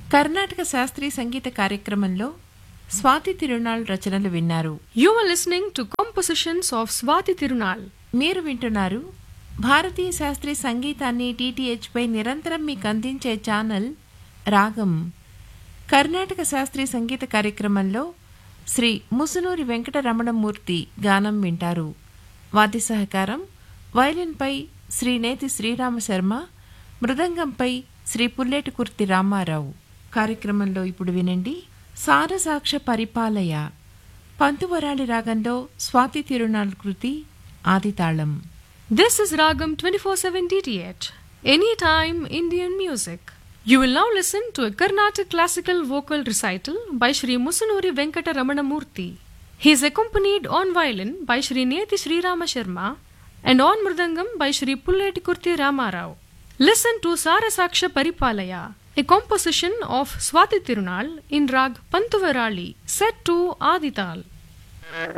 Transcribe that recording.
కర్ణాటక శాస్త్రీయ సంగీత కార్యక్రమంలో స్వాతి తిరునాళ్ రచనలు విన్నారు. You are listening to compositions of Swati Tirunal. మీరు వింటున్నారు భారతీయ శాస్త్రీయ సంగీతాన్ని DTH పై నిరంతరం మీకు అందించే ఛానల్ రాగం. కర్ణాటక శాస్త్రీయ సంగీత కార్యక్రమంలో శ్రీ ముసునూరి వెంకట రమణమూర్తి గానం వింటారు. వాద్య సహకారం వయలిన్పై శ్రీ నేతి శ్రీరామ శర్మ, మృదంగంపై శ్రీ పుల్లేటి కుర్తి రామారావు. కార్యక్రమంలో ఇప్పుడు వినండి సారసాక్ష పరిపాలయ, పంతువరాళి రాగంలో స్వాతి తిరునాళ్ కృతి ఆదితాళం. This is Ragam 24/7 DTH, anytime Indian music. You will now listen to a Carnatic classical vocal recital by Shri Musunuri Venkata Ramanamurthy. He is accompanied on violin by Shri Neti Sri Rama Sharma and on mridangam by Shri Pulleti Kurti Ramarao. Listen to Sarasaksha Paripalaya, a composition of Swati Tirunal in Rag Pantuvarali, set to Adital.